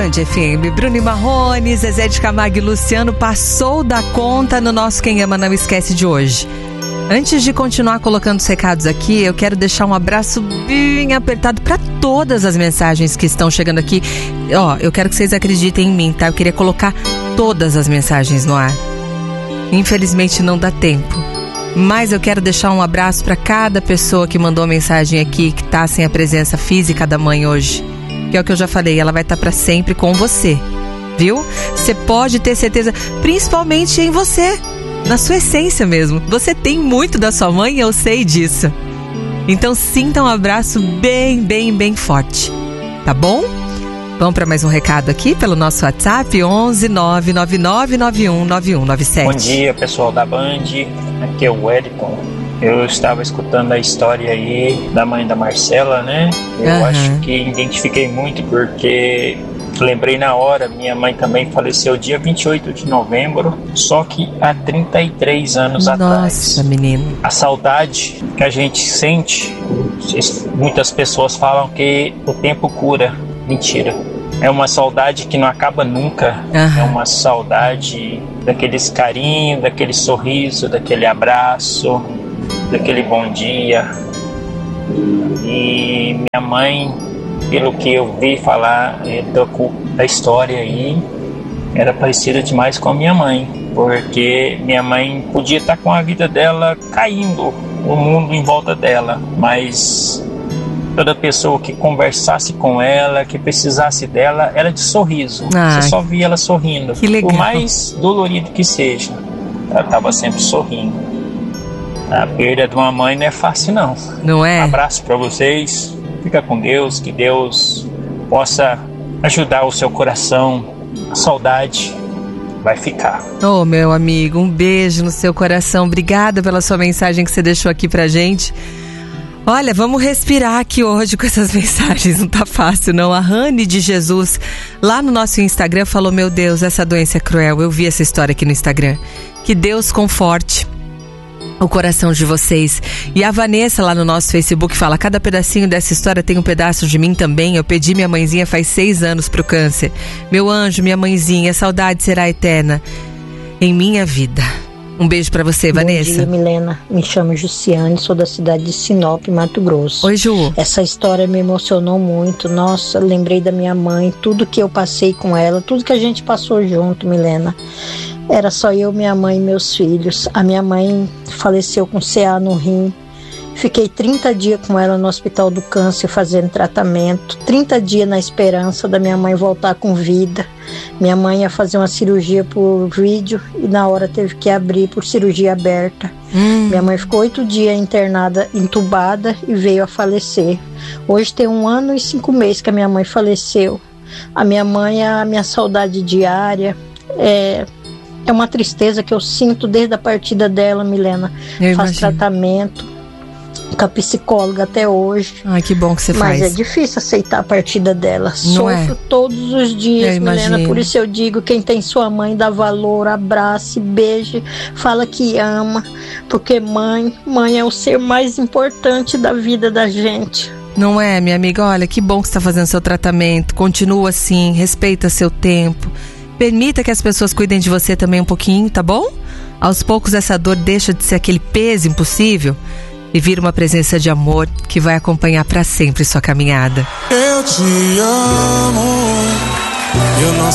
Band FM, Bruno e Marrone, Zezé de Camargo e Luciano passou da conta no nosso Quem Ama Não Esquece de hoje. Antes de continuar colocando os recados aqui, eu quero deixar um abraço bem apertado para todas as mensagens que estão chegando aqui. Eu quero que vocês acreditem em mim, tá? Eu queria colocar todas as mensagens no ar. Infelizmente não dá tempo. Mas eu quero deixar um abraço para cada pessoa que mandou mensagem aqui, que tá sem a presença física da mãe hoje. Que é o que eu já falei, ela vai estar para sempre com você, viu? Você pode ter certeza, principalmente em você, na sua essência mesmo. Você tem muito da sua mãe, eu sei disso. Então sinta um abraço bem, bem, bem forte, tá bom? Vamos para mais um recado aqui pelo nosso WhatsApp, 11 999 91 9197. Bom dia, pessoal da Band, aqui é o Wellington. Eu estava escutando a história aí da mãe da Marcela, né? Eu acho que identifiquei muito porque lembrei na hora, minha mãe também faleceu dia 28 de novembro, só que há 33 anos atrás. Nossa, menino. A saudade que a gente sente, muitas pessoas falam que o tempo cura. Mentira. É uma saudade que não acaba nunca. É uma saudade daqueles carinhos, daquele sorriso, daquele abraço, daquele bom dia. E minha mãe, pelo que eu vi falar da história aí, era parecida demais com a minha mãe, porque minha mãe podia estar com a vida dela caindo, o mundo em volta dela, mas toda pessoa que conversasse com ela, que precisasse dela, era de sorriso. Você só via ela sorrindo. Que legal. Por mais dolorido que seja, ela estava sempre sorrindo. A perda de uma mãe não é fácil, não. Não é? Abraço para vocês. Fica com Deus, que Deus possa ajudar o seu coração. A saudade vai ficar. Ô, meu amigo, um beijo no seu coração. Obrigada pela sua mensagem que você deixou aqui pra gente. Olha, vamos respirar aqui hoje com essas mensagens, não tá fácil não. A Rani de Jesus, lá no nosso Instagram, falou: meu Deus, essa doença é cruel. Eu vi essa história aqui no Instagram. Que Deus conforte o coração de vocês. E a Vanessa lá no nosso Facebook fala: cada pedacinho dessa história tem um pedaço de mim também. Eu pedi minha mãezinha faz 6 anos pro câncer. Meu anjo, minha mãezinha, a saudade será eterna em minha vida. Um beijo pra você, Vanessa. Bom dia, Milena. Me chamo Jussiane, sou da cidade de Sinop, Mato Grosso. Oi, Ju. Essa história me emocionou muito. Nossa, lembrei da minha mãe, tudo que eu passei com ela, tudo que a gente passou junto, Milena. Era só eu, minha mãe e meus filhos. A minha mãe faleceu com CA no rim. Fiquei 30 dias com ela no Hospital do Câncer fazendo tratamento. 30 dias na esperança da minha mãe voltar com vida. Minha mãe ia fazer uma cirurgia por vídeo e na hora teve que abrir por cirurgia aberta. Minha mãe ficou 8 dias internada, entubada e veio a falecer. Hoje tem 1 ano e 5 meses que a minha mãe faleceu. A minha mãe é a minha saudade diária. É uma tristeza que eu sinto desde a partida dela, Milena. Faz tratamento com a psicóloga até hoje. Ai, que bom que você faz. Mas é difícil aceitar a partida dela. Sofro todos os dias, Milena. Por isso eu digo, quem tem sua mãe, dá valor, abrace, beije, fala que ama. Porque mãe é o ser mais importante da vida da gente. Não é, minha amiga? Olha, que bom que você está fazendo seu tratamento. Continua assim, respeita seu tempo. Permita que as pessoas cuidem de você também um pouquinho, tá bom? Aos poucos essa dor deixa de ser aquele peso impossível e vira uma presença de amor que vai acompanhar para sempre sua caminhada. Eu te amo.